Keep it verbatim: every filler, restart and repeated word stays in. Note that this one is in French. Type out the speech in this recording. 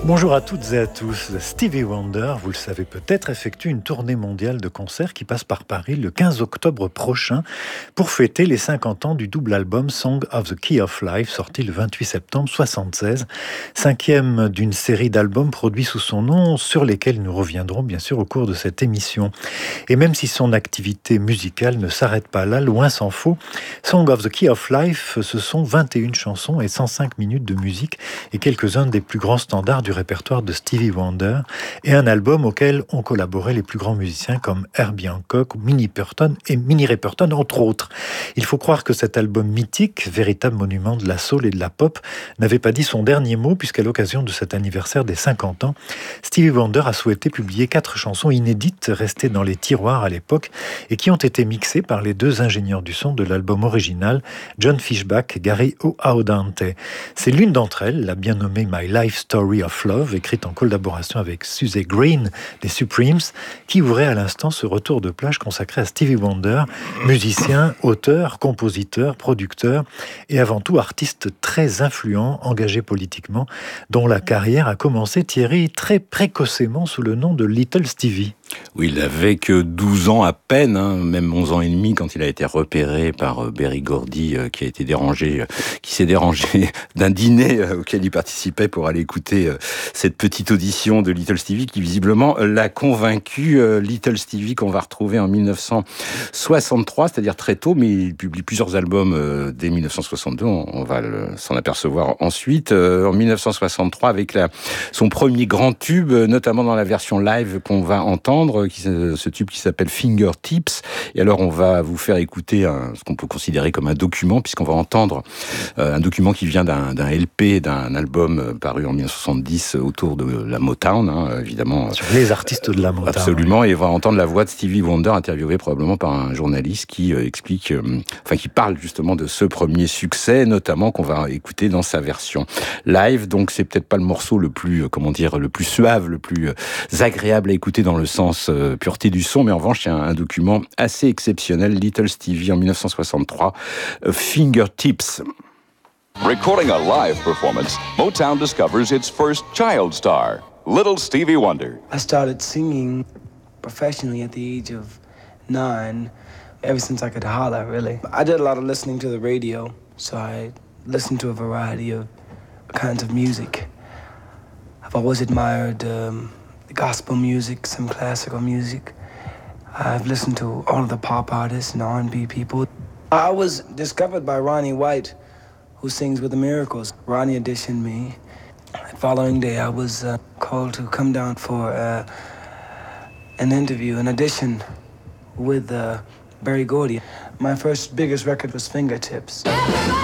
Bonjour à toutes et à tous. Stevie Wonder, vous le savez peut-être, effectue une tournée mondiale de concerts qui passe par Paris le quinze octobre prochain pour fêter les cinquante ans du double album Song of the Key of Life, sorti le vingt-huit septembre soixante-seize, cinquième d'une série d'albums produits sous son nom, sur lesquels nous reviendrons bien sûr au cours de cette émission. Et même si son activité musicale ne s'arrête pas là, loin s'en faut, Song of the Key of Life, ce sont vingt et une chansons et cent cinq minutes de musique et quelques-uns des plus grands standards du répertoire de Stevie Wonder, et un album auquel ont collaboré les plus grands musiciens comme Herbie Hancock, Minnie Riperton et Minnie Riperton entre autres. Il faut croire que cet album mythique, véritable monument de la soul et de la pop, n'avait pas dit son dernier mot, puisqu'à l'occasion de cet anniversaire des cinquante ans, Stevie Wonder a souhaité publier quatre chansons inédites restées dans les tiroirs à l'époque et qui ont été mixées par les deux ingénieurs du son de l'album original, John Fishback et Gary O'Audante. C'est l'une d'entre elles, la bien nommée My Life Story of Love, écrite en collaboration avec Suze Green des Supremes, qui ouvrait à l'instant ce retour de plage consacré à Stevie Wonder, musicien, auteur, compositeur, producteur et avant tout artiste très influent, engagé politiquement, dont la carrière a commencé, Thierry, très précocement sous le nom de Little Stevie. Oui, il n'avait que douze ans à peine, hein, même onze ans et demi, quand il a été repéré par Berry Gordy, euh, qui a été dérangé, euh, qui s'est dérangé d'un dîner euh, auquel il participait pour aller écouter euh, cette petite audition de Little Stevie, qui visiblement euh, l'a convaincu. euh, Little Stevie qu'on va retrouver en dix-neuf cent soixante-trois, c'est-à-dire très tôt, mais il publie plusieurs albums euh, dès dix-neuf cent soixante-deux, on, on va le, s'en apercevoir ensuite. Euh, en dix-neuf cent soixante-trois, avec la, son premier grand tube, euh, notamment dans la version live qu'on va entendre, Qui, ce tube qui s'appelle Fingertips. Et alors on va vous faire écouter un, ce qu'on peut considérer comme un document, puisqu'on va entendre euh, un document qui vient d'un, d'un L P, d'un album euh, paru en dix-neuf cent soixante-dix autour de la Motown, hein, évidemment. Sur les artistes de la Motown. Absolument, oui. Et on va entendre la voix de Stevie Wonder interviewée probablement par un journaliste qui euh, explique, euh, enfin qui parle justement de ce premier succès, notamment qu'on va écouter dans sa version live. Donc c'est peut-être pas le morceau le plus, euh, comment dire, le plus suave, le plus euh, agréable à écouter dans le sens Euh, pureté du son, mais en revanche, il y a un, un document assez exceptionnel, Little Stevie en dix-neuf cent soixante-trois, uh, Fingertips. Recording a live performance, Motown discovers its first child star, Little Stevie Wonder. I started singing professionally at the age of nine, ever since I could holler, really. I did a lot of listening to the radio, so I listened to a variety of kinds of music. I've always admired um, the gospel music, some classical music. I've listened to all of the pop artists and R and B people. I was discovered by Ronnie White, who sings with the Miracles. Ronnie auditioned me. The following day, I was uh, called to come down for uh, an interview, an audition with uh, Berry Gordy. My first biggest record was Fingertips.